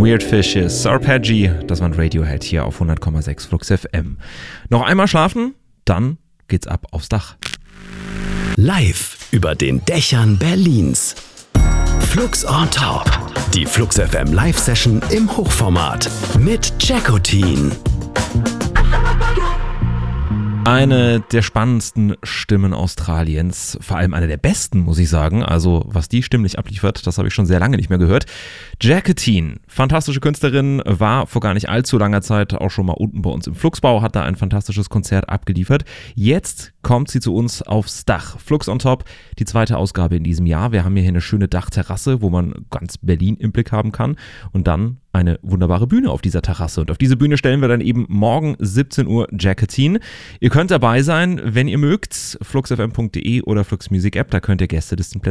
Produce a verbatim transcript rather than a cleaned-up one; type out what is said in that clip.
Weird Fishes, Arpeggi, das war ein Radiohead hier auf hundert Komma sechs Flux F M. Noch einmal schlafen, dann geht's ab aufs Dach. Live über den Dächern Berlins. Flux on Top. Die Flux F M Live-Session im Hochformat mit Jackotin. Eine der spannendsten Stimmen Australiens, vor allem eine der besten, muss ich sagen. Also was die stimmlich abliefert, das habe ich schon sehr lange nicht mehr gehört. Jackotin, fantastische Künstlerin, war vor gar nicht allzu langer Zeit auch schon mal unten bei uns im Fluxbau, hat da ein fantastisches Konzert abgeliefert. Jetzt kommt sie zu uns aufs Dach. Flux on Top, die zweite Ausgabe in diesem Jahr. Wir haben hier eine schöne Dachterrasse, wo man ganz Berlin im Blick haben kann. Und dann eine wunderbare Bühne auf dieser Terrasse. Und auf diese Bühne stellen wir dann eben morgen siebzehn Uhr Jackotin. Ihr könnt dabei sein, wenn ihr mögt, flux f m punkt d e oder Flux Music App, da könnt ihr Gästelisten